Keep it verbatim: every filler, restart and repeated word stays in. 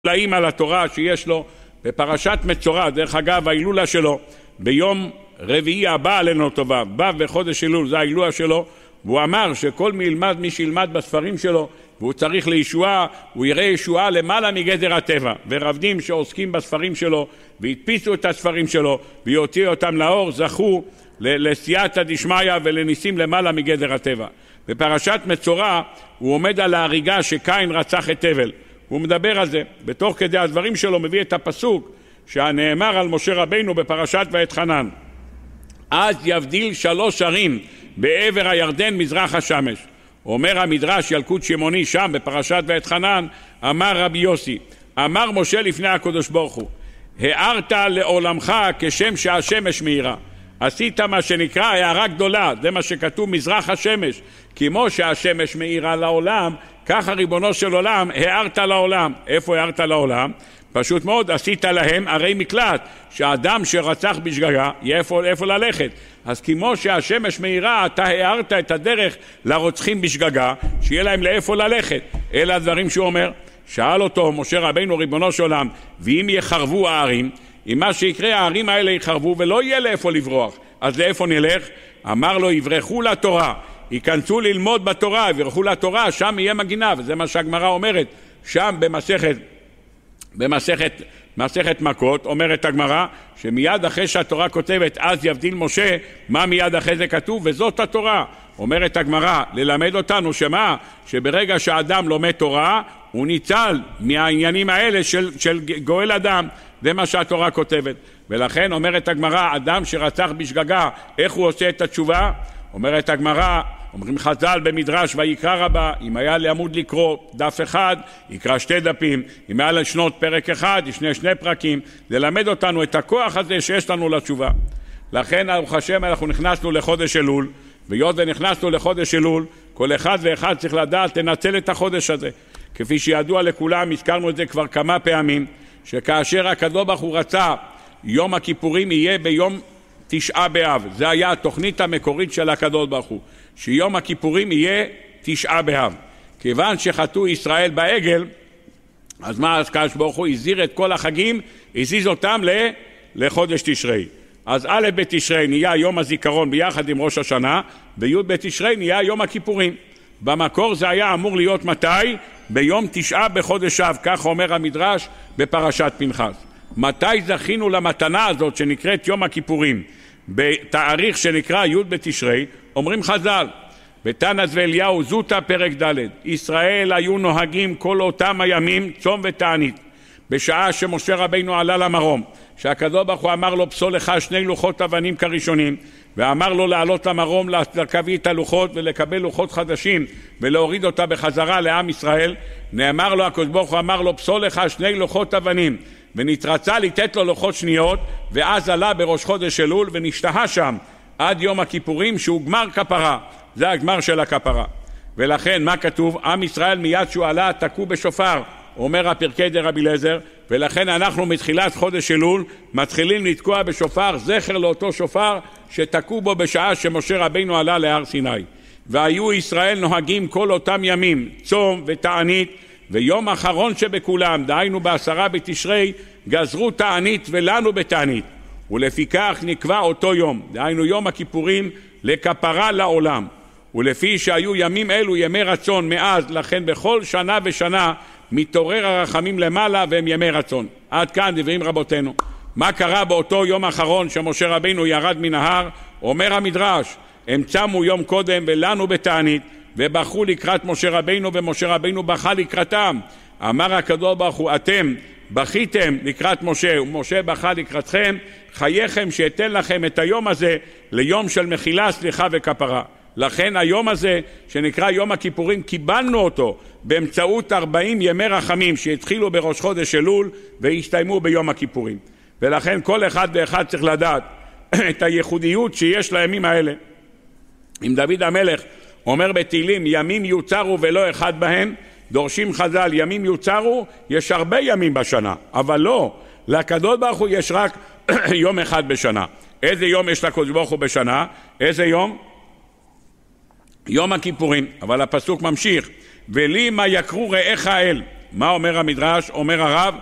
נפלאים על התורה שיש לו בפרשת מצורע. דרך אגב, ההילולה שלו ביום רביעי הבא עלינו טובה, בא בחודש אלול, זה ההילולה שלו, והוא אמר שכל מי ילמד, מי שילמד בספרים שלו והוא צריך לישועה, הוא יראה ישועה למעלה מגדר הטבע. ורבנים שעוסקים בספרים שלו והדפיסו את הספרים שלו ויוציאו אותם לאור זכו לסייעתא דשמיא ולניסים למעלה מגדר הטבע. בפרשת מצורע הוא עומד על ההריגה שקין רצח את הבל, הוא מדבר על זה. בתוך כדי הדברים שלו מביא את הפסוק שנאמר על משה רבינו בפרשת ואתחנן, אז יבדיל שלוש ערים בעבר הירדן מזרח השמש. אומר המדרש ילקוט שמעוני שם בפרשת ואתחנן, אמר רבי יוסי, אמר משה לפני הקדוש ברוך הוא, הארת לעולמך כשם שהשמש מאירה. עשית מה שנקרא הערה גדולה, זה מה שכתוב מזרח השמש, כמו שהשמש מאירה לעולם, ככה ריבונו של עולם הארת לעולם. איפה הארת לעולם? פשוט מאוד, עשית להם ערי מקלט, שהאדם שרצח בשגגה יהיה איפה, איפה ללכת. אז כמו שהשמש מאירה, אתה הארת את הדרך לרוצחים בשגגה, שיהיה להם לאיפה ללכת. אלה הדברים שהוא אומר. שאל אותו משה רבינו ריבונו של עולם, ואם יחרבו הערים, אם מה שיקרה הערים האלה יחרבו ולא יהיה לאיפה לברוח, אז לאיפה נלך? אמר לו, יברחו לתורה, ייכנסו ללמוד בתורה, יברחו לתורה, שם יהיה מגינה. וזה מה שהגמרא אומרת שם במסכת במסכת מסכת מכות. אומרת הגמרא שמיד אחרי שהתורה כותבת אז יבדיל משה, מה מיד אחרי זה כתוב? וזאת התורה. אומרת הגמרא ללמד אותנו שמה? שברגע שהאדם לומד תורה הוא ניצל מהעניינים האלה של, של גואל אדם. זה מה שהתורה כותבת. ולכן אומרת הגמרא, אדם שרצח בשגגה, איך הוא עושה את התשובה? אומרת הגמרא, אומרים חז"ל במדרש ויקרא רבה, אם היה לעמוד לקרוא דף אחד, יקרא שתי דפים, אם היה לשנות פרק אחד, ישנה שני פרקים, ללמד אותנו את הכוח הזה שיש לנו לתשובה. לכן ברוך השם אנחנו נכנסנו לחודש אלול, והיות ונכנסנו לחודש אלול, כל אחד ואחד צריך לדעת לנצל את החודש הזה. כפי שידוע לכולם, הזכרנו את זה כבר כמה פעמים, שכאשר הקדוש ברוך הוא רצה יום הכיפורים יהיה ביום תשעה באב, זה היה התוכנית המקורית של הקדוש ברוך הוא, שיום הכיפורים יהיה תשעה באב. כיוון שחטאו ישראל בעגל, אז מה הקדוש ברוך הוא? הזיר את כל החגים, הזיז אותם לחודש תשרי. אז א' בתשרי נהיה יום הזיכרון ביחד עם ראש השנה, בי' בתשרי נהיה יום הכיפורים. במקור זה היה אמור להיות מתי? ביום תשעה בחודש אב, כך אומר המדרש בפרשת פנחס. מתי זכינו למתנה הזאת שנקראת יום הכיפורים? בתאריך שנקרא י' בתשרי. אומרים חז"ל בתנא ואליהו זוטא פרק ד', ישראל היו נוהגים כל אותם הימים צום ותענית, בשעה שמשה רבינו עלה למרום, שהקדוש ברוך הוא אמר לו פסול לך שני לוחות אבנים כראשונים, ואמר לו לעלות למרום להביא את הלוחות ולקבל לוחות חדשים ולהוריד אותה בחזרה לעם ישראל. נאמר לו הקדוש ברוך הוא אמר לו פסול לך שני לוחות אבנים, ונתרצה לתת לו לוחות שניות, ואז עלה בראש חודש אלול ונשתהה שם עד יום הכיפורים שהוא גמר כפרה. זה הגמר של הכפרה. ולכן מה כתוב? עם ישראל מיד שהוא עלה תקעו בשופר, אומר הפרקי דרבי אליעזר, ולכן אנחנו מתחילת חודש אלול מתחילים לתקוע בשופר, זכר לאותו שופר שתקעו בו בשעה שמשה רבינו עלה להר סיני. והיו ישראל נוהגים כל אותם ימים צום ותענית, ויום אחרון שבכולם, דהיינו בעשרה בתשרי, גזרו תענית ולנו בתענית, ולפיכך נקבע אותו יום, דהיינו יום הכיפורים, לכפרה לעולם. ולפי שהיו ימים אלו ימי רצון מאז, לכן בכל שנה ושנה מתעורר הרחמים למעלה והם ימי רצון. עד כאן דברים רבותינו. מה קרה באותו יום האחרון שמשה רבינו ירד מן ההר? אומר המדרש, הם צמו יום קודם ולנו בתענית, ובחרו לקראת משה רבינו, ומשה רבינו בכה לקראתם. אמר הקדוש ברוך הוא, אתם בכיתם לקראת משה ומשה בכה לקראתכם, חייכם שיתן לכם את היום הזה ליום של מחילה, סליחה וכפרה. לכן היום הזה שנקרא יום הכיפורים קיבלנו אותו באמצעות ארבעים ימי רחמים שהתחילו בראש חודש אלול והסתיימו ביום הכיפורים. ולכן כל אחד ואחד צריך לדעת את הייחודיות שיש לימים האלה. אם דוד המלך אומר בתהילים ימים יוצרו ולא אחד בהם, דורשים חז"ל ימים יוצרו, יש הרבה ימים בשנה, אבל לא, לקדוש ברוך הוא יש רק יום אחד בשנה. איזה יום יש לקדוש ברוך הוא בשנה? איזה יום? יום הכיפורים. אבל הפסוק ממשיך, ולי מה יקרו רעך אל, מה אומר המדרש? אומר הרב,